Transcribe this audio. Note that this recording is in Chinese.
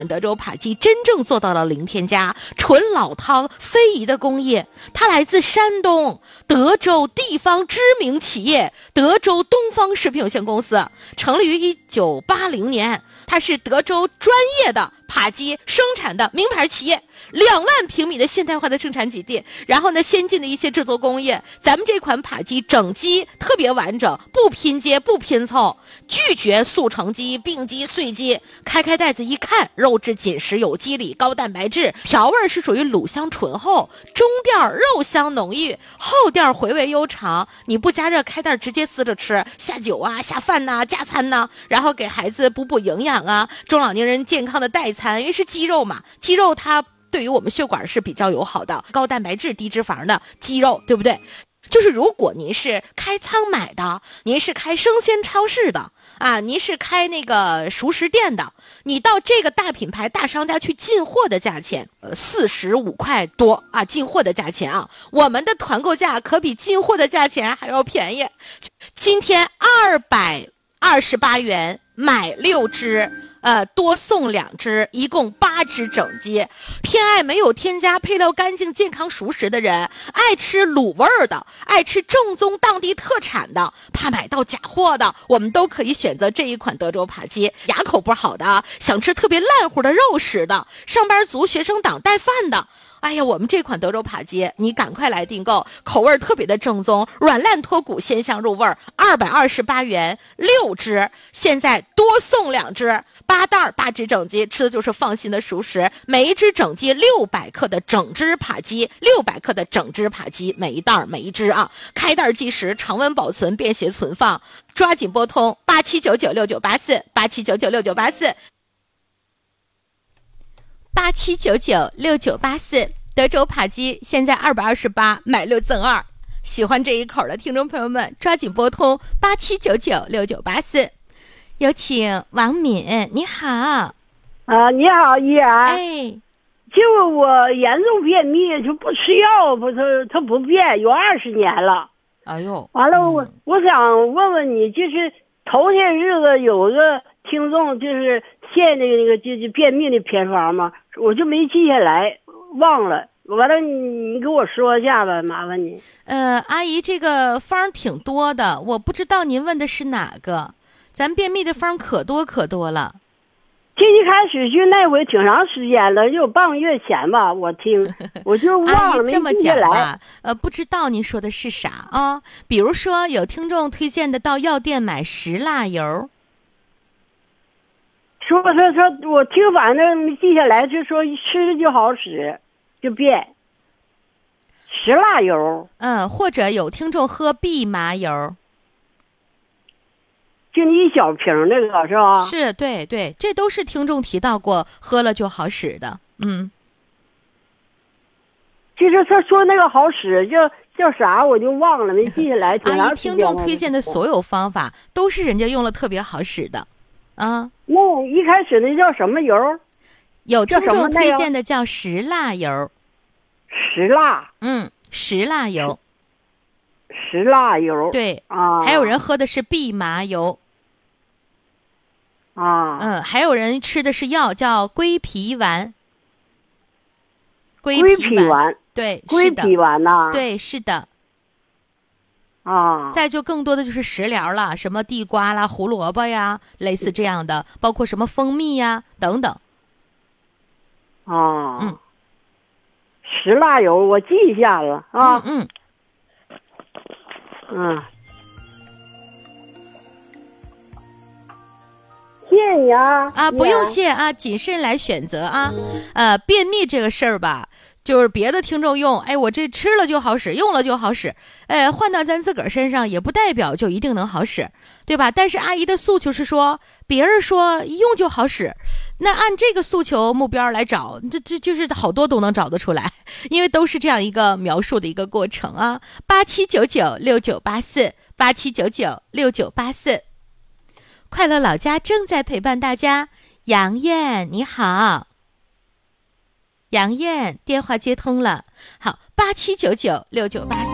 德州扒鸡真正做到了零添加、纯老汤、非遗的工艺。它来自山东德州地方知名企业德州东方食品有限公司，成立于1980年。它是德州专业的扒鸡生产的名牌企业，2万平米的现代化的生产基地，然后呢，先进的一些制作工艺。咱们这款扒鸡整鸡特别完整，不拼接不拼凑，拒绝速成鸡、并鸡、碎鸡。开袋子一看，肉质紧实有肌理，高蛋白质，调味是属于卤香醇厚，中调肉香浓郁，后调回味悠长。你不加热开袋直接撕着吃，下酒啊、下饭呐、加餐呐，然后给孩子补营养啊，中老年人健康的代餐，因为是鸡肉嘛，鸡肉它对于我们血管是比较友好的，高蛋白质低脂肪的鸡肉，对不对？就是如果您是开仓买的，您是开生鲜超市的啊，您是开那个熟食店的，你到这个大品牌大商家去进货的价钱，45块多啊，进货的价钱啊，我们的团购价可比进货的价钱还要便宜。今天228元买6只。多送2只，一共8只整鸡。偏爱没有添加、配料干净、健康熟食的人，爱吃卤味儿的，爱吃正宗当地特产的，怕买到假货的，我们都可以选择这一款德州扒鸡。牙口不好的，想吃特别烂乎的肉食的，上班族、学生党、带饭的。哎呀，我们这款德州扒鸡，你赶快来订购，口味特别的正宗，软烂脱骨，鲜香入味，228元6只，现在多送2只，8袋8只整鸡，吃的就是放心的熟食。每一只整鸡600克的整只扒鸡，600克的整只扒鸡，每一袋每一只啊，开袋即食，常温保存，便携存放，抓紧拨通87996984，87996984。87996984，德州扒鸡现在228买6赠2，喜欢这一口的听众朋友们抓紧拨通87996984。有请王敏，你好。 你好，依然。 哎， 就我严重便秘，就不吃药，它不变，有20年了。 哎呦， 完了，我想问问你，就是头些日子有个听众就是献那个就是便秘的偏方嘛，我就没记下来，忘了。完了，你给我说一下吧，麻烦你。 阿姨，这个方挺多的，我不知道您问的是哪个。咱便秘的方可多了。 这一开始就那回挺长时间了，有半个月前吧，我听我就忘了，没记下来。 不知道您说的是啥啊？比如说有听众推荐的到药店买石蜡油。 说，我听反正没记下来，就说吃就好使，就变。石蜡油。 或者有听众喝蓖麻油。 就你一小瓶那个是吧？ 是，对，这都是听众提到过喝了就好使的。 就是他说那个好使叫啥我就忘了，没记下来。 阿姨，听众推荐的所有方法都是人家用了特别好使的啊。 那一开始那叫什么油？ 有听众推荐的叫石蜡油。 石蜡。 石蜡油。 石蜡油。 对啊。 还有人喝的是蓖麻油。还有人吃的是药叫龟皮丸。 龟皮丸。 对， 龟皮丸呐。 对，是的。再就更多的就是食疗了，什么地瓜啦、胡萝卜呀，类似这样的，包括什么蜂蜜呀等等。 石蜡油我记一下子啊。谢谢你啊。 不用谢啊，谨慎来选择啊。便秘这个事儿吧，就是别的听众用，我这吃了就好使，用了就好使，换到咱自个儿身上也不代表就一定能好使，对吧？但是阿姨的诉求是说，别人说一用就好使，那按这个诉求目标来找，这就是好多都能找得出来，因为都是这样一个描述的一个过程啊。87996984，87996984。快乐老家正在陪伴大家。杨艳，你好。杨艳，电话接通了。好，87996984。